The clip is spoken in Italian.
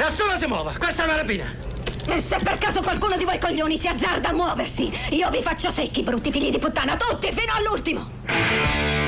Nessuno si muova, questa è una rapina. E se per caso qualcuno di voi coglioni si azzarda a muoversi, io vi faccio secchi, brutti figli di puttana, tutti, fino all'ultimo!